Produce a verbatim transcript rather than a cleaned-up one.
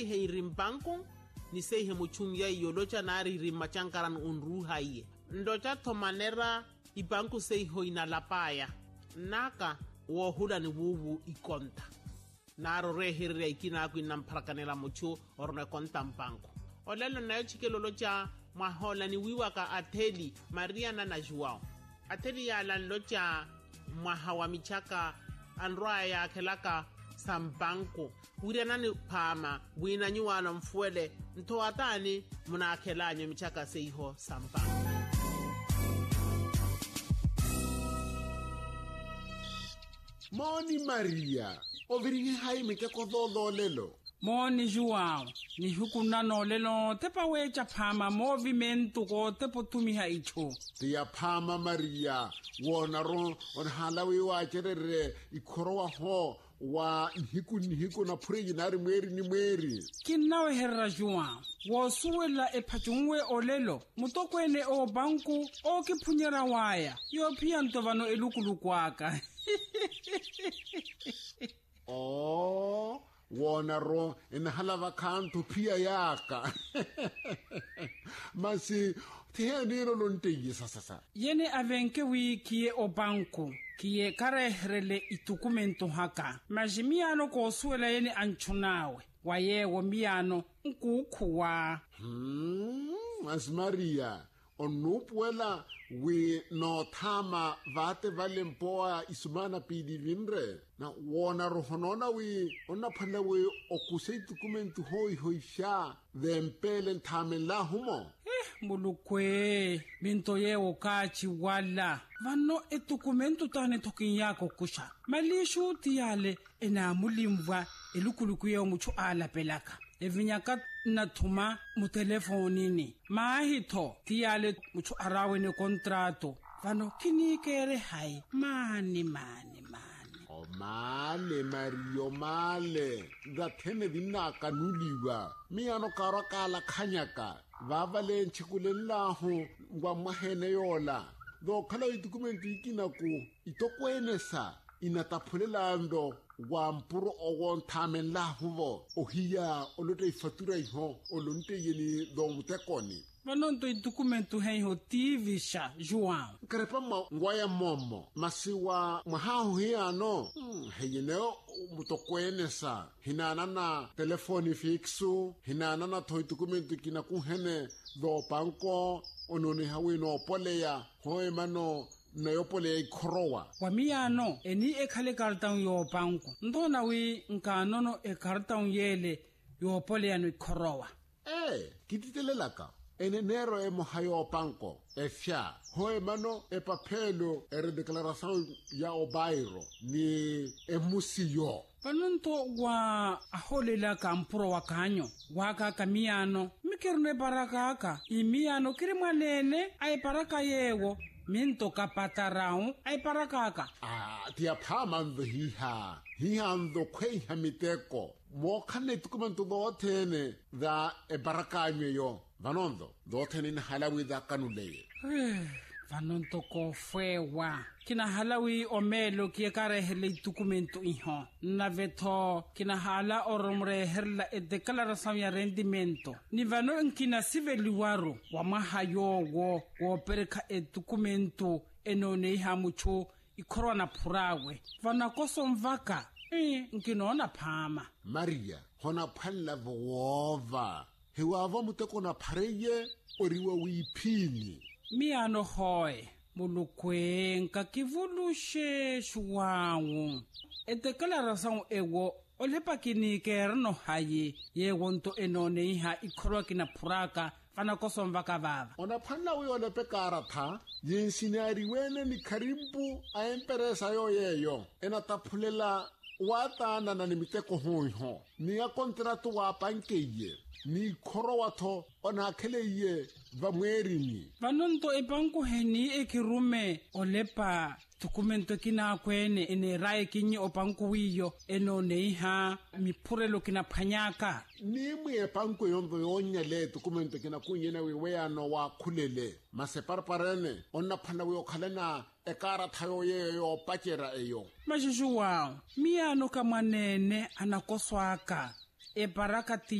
seihe irimbanku ni seihe muchungia iyolocha nari irimachankaran unruhaiye ndocha tomanera ibanku seiho inalapaya naka wohula ni wuwu ikonta naro rehirre ikina ku inamparakanela muchu orne konta mbanku olelo nayo chikelolo cha mahola ni wiwaka Ateli Maria na Joao Ateli ya lanlocha mahawa michaka anroa ya kelaka sambanko uriana ni pama wina nyuwana mfuele ntoatani muna akelanyo michaka seiho sambanko. Moni Maria oviri hai miteko dolo lelo Moni Joao ni hukuna no lelo tepa wecha pama movimento ko tepo tumiha icho tia pama Maria wona ro on halawi wa cherere ikorowa ho wa hiku ni hiku na preji nari mweri ni mweri kinawe herra Joao wo suwela e pachungwe olelo mutokwene o banku o kipunyera waya yo pia ntovano elukulukwaka oh wona ro inahalava kanto pia yaka masi tiheniro lonteyi sasa yene avenke wiki o banku kiye karehrele itukumento haka majimiano ko suela yene anchunawe waye wo miano nkukuwa hmm as Maria onupuela we no thama vate valempoa isumana pidi vinre na wona rohonona we ona phanda we okuse document hoi hoi sha thempele thamela humo eh mulukwe minto yewo kachi wala vano e document tane tokin yako kusha malishu tiyale ena mulimva elukulukuye muchu ala pelaka evinyaka na thuma mu telefonini mahitho tiyale muchu arawe ne kontrato vano kinikere hai mani mani mani o male Mario male dathene dinaka nuliwa miano karakala khanyaka vavale nchikulelaho ngwa mahene yola do khala document ikina ku itokwenesa inataphulelando wa mpuro ogon thamela huvo ohia olote ifatura iho olonte yeni do mutekoni vanonto idokumento heiho tivisha Joao karepa ma ngwaya momo masiwa mahahu hiano hmm, heyeneo mutokwenesa hinana na telefoni fixu hinana na thoi dokumento kina kuhene do banko onone hawino poleya hoe mano na yopole ikorowa wamiano eni ekhale kartaun yo banku ndona wi nkanono e kartaun yele yopole yano ikorowa eh kititelelaka ene nero e mohayo banko e fya hoe mano e papelo e declaração ya obairo ni e musiyo panonto wa aholela kampuro wakanyo waka kamiano mikerne barakaka imiano kirimwanene ay baraka yewo minto kapatarau ay parakaka ah tia phamando hiha hiha ndo kweha miteko mo khane dokumento do thene da e barakanyo yo vanondo do thene na halawi da kanuleye vanonto ko fwewa kina halawi omelo kie karehele dokumento iho na veto kina hala oromre herla e declaração ya rendimento ni vano nkina siveliwaro wa mahayo wo wo pereka e dokumento enone hamucho ikorona purawe vana kosomvaka eh nkinona phama Maria hona phalla vova hewa muteko na phareye oriwa wiphini miano hoy mulukwenka kivulushe shuwangu e declaração ewo olepa kinikerno haye yewonto enone iha ikhorwa kina phuraka fana kosomvaka vava ona phalla we ole pekara tha yinsinari wene ni kharimpu a empresa yo yeyo ena taphulela watana na nimiteko hoiho ni ya contrato wa pankeye ni khoro watho ona kheleye vamwerini vanonto e banku heni e kirume olepa dokumento kina kwene ene rae kinyi o banku wiyo eno neiha miphurelo kina phanyaka ni mwe banku yondo yonya le dokumento kina kunyena we weano wa khulele maseparparene onna phana we okhalena ekara thayo ye yo pachera eyo majushuwa miano kamwanene anakoswaka e barakati